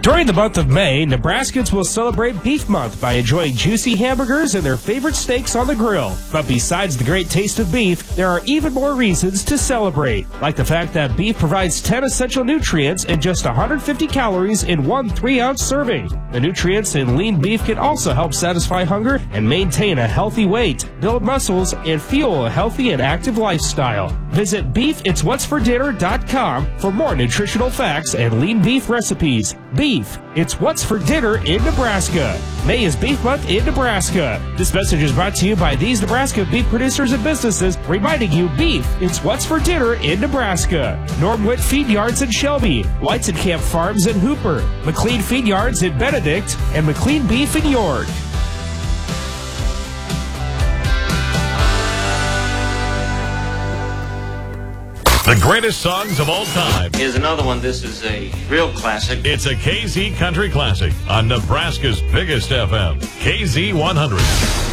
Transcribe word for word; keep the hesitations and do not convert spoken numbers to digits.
During the month of May, Nebraskans will celebrate Beef Month by enjoying juicy hamburgers and their favorite steaks on the grill. But besides the great taste of beef, there are even more reasons to celebrate, like the fact that beef provides ten essential nutrients and just one hundred fifty calories in one three-ounce serving. The nutrients in lean beef can also help satisfy hunger and maintain a healthy weight, build muscles, and fuel a healthy and active lifestyle. Visit beef its what's for dinner dot com for more nutritional facts and lean beef recipes. Beef, it's what's for dinner in Nebraska. May is Beef Month in Nebraska. This message is brought to you by these Nebraska beef producers and businesses, reminding you beef, it's what's for dinner in Nebraska. Normwood Feed Yards in Shelby, Whites and Camp Farms in Hooper, McLean Feed Yards in Benedict, and McLean Beef in York. The greatest songs of all time. Here's another one. This is a real classic. It's a K Z Country Classic on Nebraska's biggest F M, K Z one hundred.